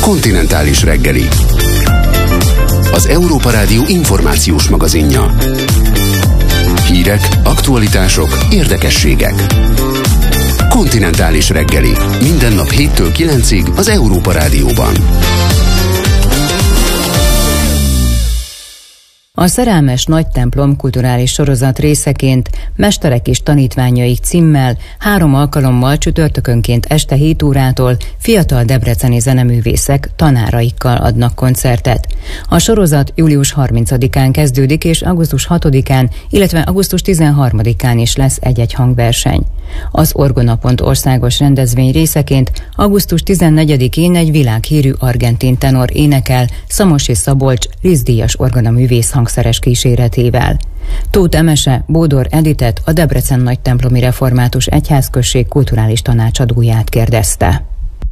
Kontinentális reggeli. Az Európa Rádió információs magazinja. Hírek, aktualitások, érdekességek. Kontinentális reggeli. Minden nap 7-től 9-ig az Európa Rádióban. A Szerelmes Nagytemplom kulturális sorozat részeként Mesterek és tanítványaik címmel 3 alkalommal csütörtökönként este 7 órától fiatal debreceni zeneművészek tanáraikkal adnak koncertet. A sorozat július 30-án kezdődik, és augusztus 6-án, illetve augusztus 13-án is lesz egy-egy hangverseny. Az Orgonapont országos rendezvény részeként augusztus 14-én egy világhírű argentin tenor énekel Szamosi Szabolcs Liszt-díjas orgonaművész hangszeres kíséretével. Tóth Emese Bódor Editet, a Debrecen Nagytemplomi Református Egyházközség kulturális tanácsadóját kérdezte.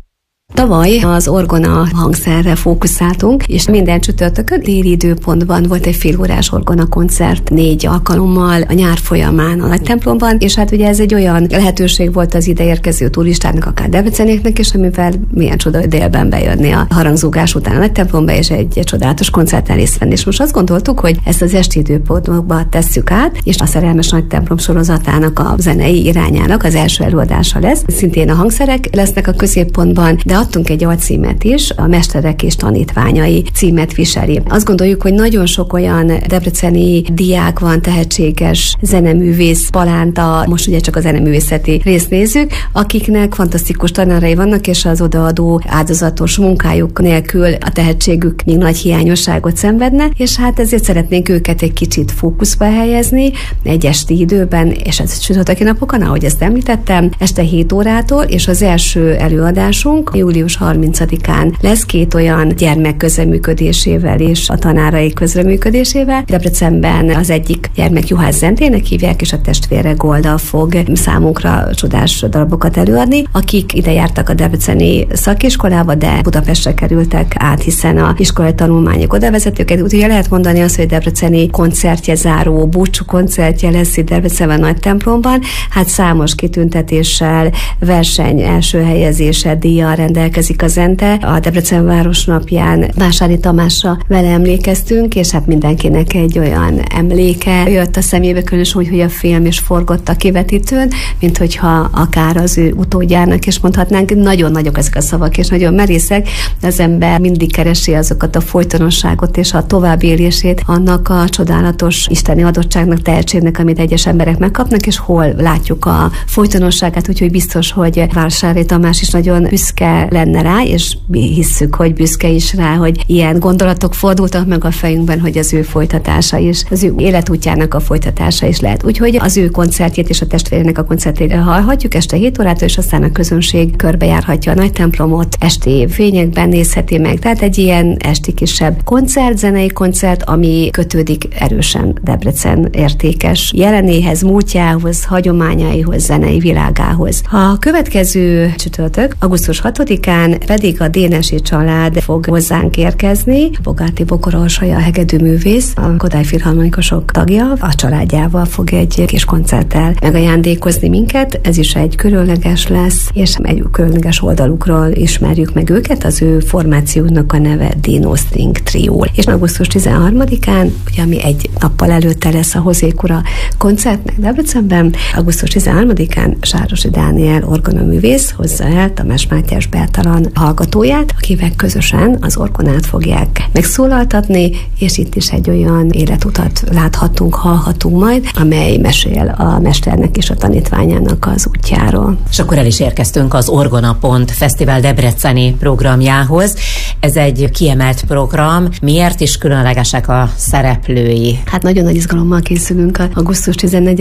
Tavaly az orgona hangszerre fókuszáltunk, és minden csütörtökön déli időpontban volt egy félórás orgona koncert 4 alkalommal a nyár folyamán a Nagytemplomban, és hát ugye ez egy olyan lehetőség volt az ide érkező turistáknak, akár debrecenieknek is, amivel milyen csoda, hogy délben bejönni a harangzúgás után a Nagytemplomba, és egy csodálatos koncerten részt venni. És most azt gondoltuk, hogy ezt az esti időpontba tesszük át, és a Szerelmes Nagytemplom sorozatának a zenei irányának az első előadása lesz. Szintén a hangszerek lesznek a középpontban, de adtunk egy alcímet is, a Mesterek és tanítványai címet viseli. Azt gondoljuk, hogy nagyon sok olyan debreceni diák van, tehetséges zeneművész, palánta, most ugye csak a zeneművészeti részt nézzük, akiknek fantasztikus tanárai vannak, és az odaadó áldozatos munkájuk nélkül a tehetségük még nagy hiányosságot szenvedne, és hát ezért szeretnénk őket egy kicsit fókuszba helyezni egy esti időben, és ez csütörtöki napokon, ahogy ezt említettem, este 7 órától, és az első előadásunk július 30-án lesz 2 olyan gyermek közreműködésével és a tanárai közreműködésével. Debrecenben az egyik gyermek Juhász Zentének hívják, és a testvére Golda fog számunkra csodás darabokat előadni, akik ide jártak a debreceni szakiskolába, de Budapestre kerültek át, hiszen a iskolai tanulmányok oda vezető őket. Úgyhogy lehet mondani azt, hogy debreceni koncertje záró, búcsú koncertje lesz itt Debrecenben Nagytemplomban. Hát számos kitüntetéssel, verseny első helyezése, díjjal rendelkezik a Zente. A Debrecen Városnapján Vásári Tamásra vele emlékeztünk, és hát mindenkinek egy olyan emléke jött a szemébe, különösen úgy, hogy a film is forgott a kivetítőn, mint hogyha akár az ő utódjának is mondhatnánk. Nagyon nagyok ezek a szavak, és nagyon merészek, de az ember mindig keresi azokat a folytonosságot és a továbbélését annak a csodálatos isteni adottságnak, tehetségnek, amit egyes emberek megkapnak, és hol látjuk a folytonosságát, úgyhogy biztos, hogy Vásári Tamás is nagyon büszke lenne rá, és mi hisszük, hogy büszke is rá, hogy ilyen gondolatok fordultak meg a fejünkben, hogy az ő folytatása is, az ő életútjának a folytatása is lehet. Úgyhogy az ő koncertjét és a testvérének a koncertjét hallhatjuk este 7 órától, és aztán a közönség körbejárhatja a Nagytemplomot, esti fényekben nézheti meg. Tehát egy ilyen esti kisebb koncert, zenei koncert, ami kötődik erősen Debrecen értékes jelenéhez, múltjához, hagyományaihoz, zenei világához. A következő csütörtök, augusztus 6-án pedig a Dénesi család fog hozzánk érkezni. Bogáti Bokorolsolya, a hegedűművész, a Kodály Filharmonikusok tagja, a családjával fog egy kis koncerttel megajándékozni minket. Ez is egy különleges lesz, és egy különleges oldalukról ismerjük meg őket. Az ő formációnak a neve Dino String Trio. És augusztus 13-án, ugye ami egy nappal előtte lesz a Hozékura koncertnek Debrecenben, augusztus 13-án Sárosi Dániel orgonaművész hozza el Tamás Mátyás Bertalan hallgatóját, akivel közösen az orgonát fogják megszólaltatni, és itt is egy olyan életutat láthatunk, hallhatunk majd, amely mesél a mesternek és a tanítványának az útjáról. És akkor el is érkeztünk az Orgonapont Fesztivál debreceni programjához. Ez egy kiemelt program. Miért is különlegesek a szereplői? Hát nagyon nagy izgalommal készülünk a augusztus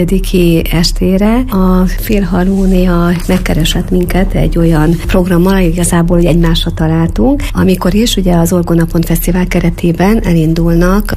14-i estére. A Filharmónia megkeresett minket egy olyan programmal, igazából egymásra találtunk, amikor is ugye az Orgonapont Fesztivál keretében elindulnak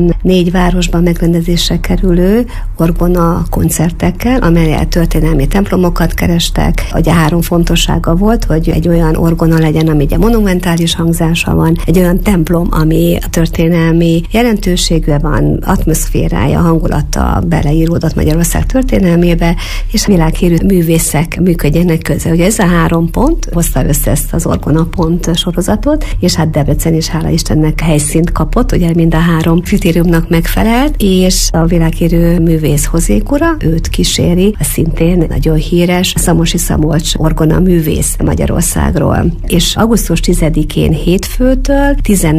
24 városban megrendezésre kerülő orgona koncertekkel, amelyel történelmi templomokat kerestek. Ugye 3 fontossága volt, hogy egy olyan orgona legyen, ami ugye monumentális hangzású, hatása van. Egy olyan templom, ami a történelmi jelentőségű van, atmoszférája, hangulata beleíródott Magyarország történelmébe, és világhírű művészek működjenek közre. Ugye ez a 3 pont hozta össze ezt az Orgona Pont sorozatot, és hát Debrecen is hála Istennek helyszínt kapott, ugye mind a 3 kritériumnak megfelelt, és a világhírű művész Hozék ura, őt kíséri, szintén nagyon híres Szamosi Szabolcs orgona művész Magyarországról. És augusztus 10-én hétfőtől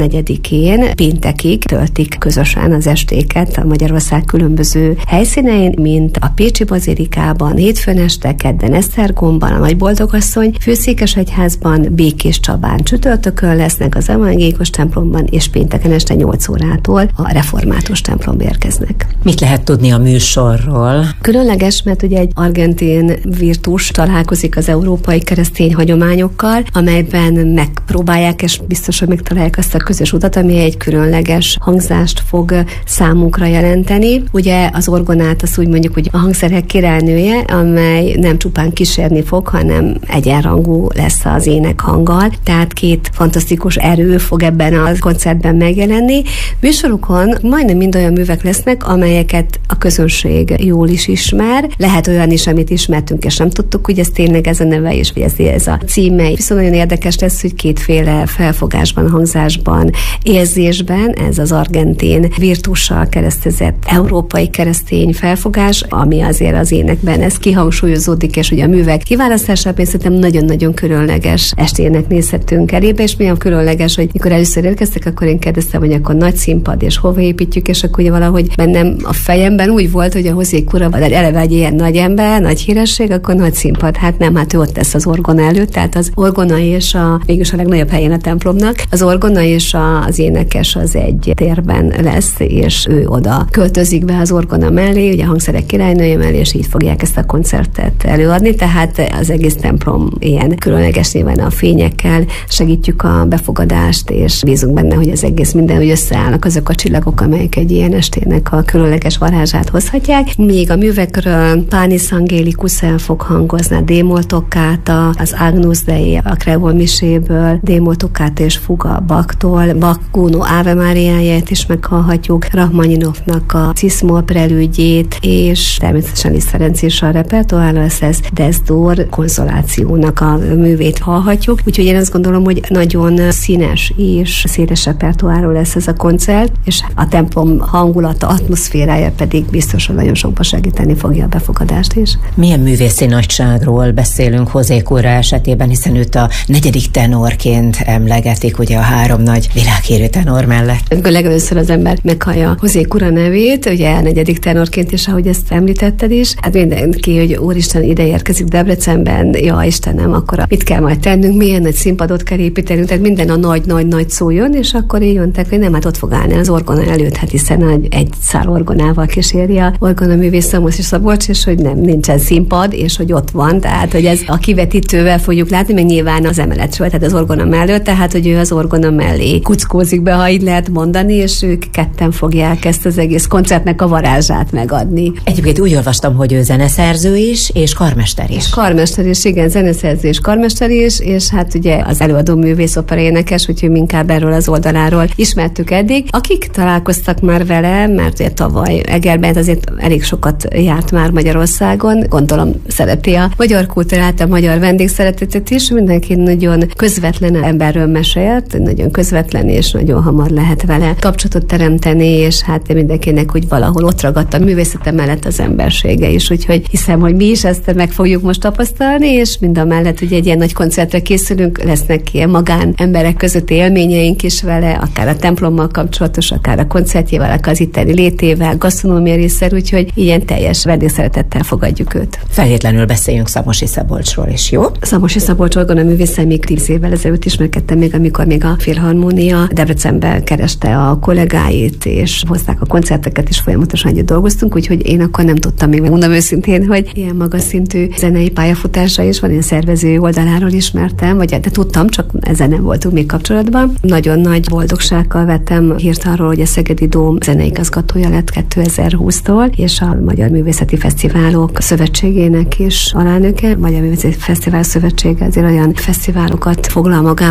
14-én péntekig töltik közösen az estéket a Magyarország különböző helyszínein, mint a Pécsi Bazilikában, hétfőn este, kedden Esztergomban, a Nagyboldogasszony Főszékesegyházban, Békés Csabán csütörtökön lesznek az evangélikus templomban, és pénteken este 8 órától a református templomba érkeznek. Mit lehet tudni a műsorról? Különleges, mert ugye egy argentin virtus találkozik az európai keresztény hagyományokkal, amelyben megpróbálják, és biztos, hogy megtalálják azt a közös utat, ami egy különleges hangzást fog számunkra jelenteni. Ugye az orgonát, azt úgy mondjuk, hogy a hangszerek királynője, amely nem csupán kísérni fog, hanem egyenrangú lesz az énekhanggal, tehát 2 fantasztikus erő fog ebben a koncertben megjelenni. Műsorukon majdnem mind olyan művek lesznek, amelyeket a közönség jól is ismer. Lehet olyan is, amit ismertünk, és nem tudtuk, hogy ez tényleg ez a neve, és hogy ez a címe. Viszont nagyon érdekes lesz, hogy 2 felfogásban, hangzásban, érzésben, ez az argentin virtussal keresztezett európai keresztény felfogás, ami azért az énekben ez kihangsúlyozódik, és hogy a művek kiválasztásában szerintem nagyon-nagyon különleges estének nézhetünk elébe, és milyen különleges, hogy mikor először érkeztek, akkor én kérdeztem, hogy akkor nagy színpad, és hova építjük, és akkor ugye valahogy bennem a fejemben úgy volt, hogy a Hozék ura, vagy eleve egy ilyen nagy ember, nagy híresség, akkor nagy színpad. Hát nem, hát ő ott lesz az orgona előtt, tehát az orgona és mégis a legnagyobb helyén a templomnak, az orgona és az énekes az egy térben lesz, és ő oda költözik be az orgona mellé, ugye a hangszerek királynője mellé, és így fogják ezt a koncertet előadni, tehát az egész templom ilyen különleges nyilván a fényekkel segítjük a befogadást, és bízunk benne, hogy az egész minden, hogy összeállnak azok a csillagok, amelyek egy ilyen estének a különleges varázsát hozhatják. Még a művekről Panis Angelicus el fog hangozni, a D-moll toccata, az Agnus Dei, a Kreol miséből, D-moll toccata és fuga Bachtól, Bach Gounod Ave Mariáját is meghallhatjuk, Rachmaninovnak a Cis-moll prelüdjét, és természetesen Liszt Ferenc is a repertoárra lesz, ez Desdor konzolációnak a művét hallhatjuk, úgyhogy én azt gondolom, hogy nagyon színes és széles repertoárról lesz ez a koncert, és a templom hangulata, atmoszférája pedig biztosan nagyon sokba segíteni fogja a befogadást is. Milyen művészi nagyságról beszélünk Hozék úr esetében, hiszen őt a 4. tenorként emlegetik, ugye a 3 nagy világhírű tenor mellett. Amikor legelőször az ember meghallja Hozék ura nevét, ugye a 4. tenorként is, ahogy ezt említetted is, hát mindenki, hogy úristen, ide érkezik Debrecenben, ja Istenem, akkor mit kell majd tennünk, milyen nagy színpadot kell építenünk, tehát minden a nagy szó jön, és akkor így mondták, hogy nem, hát ott fog állni az orgona előtt, hát hiszen egy szál orgonával kíséri a orgona művész Szamosi Szabolcs, és hogy nem, nincsen színpad, és hogy ott van, tehát hogy ez a kivetítővel fogjuk látni, meg nyilván az emeletről, tehát az orgona mellett, tehát hogy ő az orgona mellé kuckózik be, ha így lehet mondani, és ők ketten fogják ezt az egész koncertnek a varázsát megadni. Egyébként úgy olvastam, hogy ő zeneszerző is, és karmester is. Karmester is, igen, zeneszerző és karmester is, és hát ugye az előadó művész opera énekes, úgyhogy inkább erről az oldaláról ismertük eddig. Akik találkoztak már vele, mert ugye tavaly Egerben azért elég sokat járt már Magyarországon, gondolom szereti a magyar kultúrát, a magyar vendégszeretetet is, mindenki nagyon közvetlen emberről mesélt, nagyon közvetlen, és nagyon hamar lehet vele kapcsolatot teremteni, és hát mindenkinek úgy valahol ott ragadt a művészete mellett az embersége is, úgyhogy hiszem, hogy mi is ezt meg fogjuk most tapasztalni, és mindamellett, hogy egy ilyen nagy koncertre készülünk, lesznek ilyen magán emberek közötti élményeink is vele, akár a templommal kapcsolatos, akár a koncertjével, akár az itteni létével, gasztronómia részszer, úgyhogy ilyen teljes vendégszeretettel fogadjuk őt. Feltétlenül beszéljünk Szamosi Szabolcsról is, jó? Szamosi Szabolcs orgona művészen még 10 évvel ezelőtt ismerkedtem még, amikor még a Filharmónia Debrecenben kereste a kollégáit, és hozták a koncerteket, és folyamatosan együtt dolgoztunk, úgyhogy én akkor nem tudtam még, megmondom őszintén, hogy ilyen magas szintű zenei pályafutása is van, én szervező oldaláról ismertem, vagy de tudtam, csak ezzel nem voltunk még kapcsolatban. Nagyon nagy boldogsággal vettem hírt arról, hogy a Szegedi Dóm zeneigazgatója lett 2020-tól, és a Magyar Művészeti Fesztiválok Szövetségének is alelnöke. Magyar Művészeti Fesztivál Szövetsége azért olyan fesztiválokat foglal magában, amelyek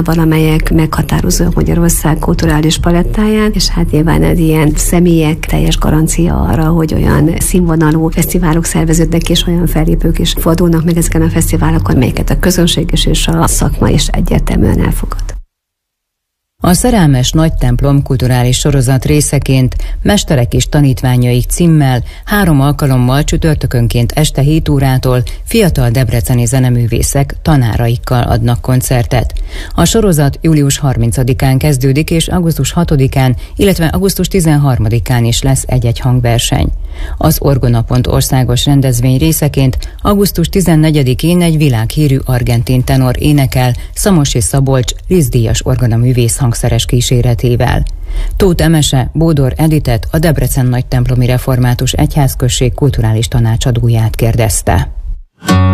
amelyek meghatározóak Magyarország kulturális palettáján, és hát nyilván ez ilyen személyek teljes garancia arra, hogy olyan színvonalú fesztiválok szerveződnek, és olyan fellépők is fordulnak meg ezeken a fesztiválokon, melyeket a közönség és a szakma is egyértelműen elfogad. A Szerelmes Nagy Templom kulturális sorozat részeként Mesterek és tanítványaik címmel 3 alkalommal csütörtökönként este 7 órától fiatal debreceni zeneművészek tanáraikkal adnak koncertet. A sorozat július 30-án kezdődik, és augusztus 6-án, illetve augusztus 13-án is lesz egy-egy hangverseny. Az Orgonapont országos rendezvény részeként augusztus 14-én egy világhírű argentin tenor énekel Szamosi Szabolcs díszdíjas orgonaművész hangszeres kíséretével. Tóth Emese Bódor Editet, a Debrecen Nagytemplomi Református Egyházközség kulturális tanácsadóját kérdezte.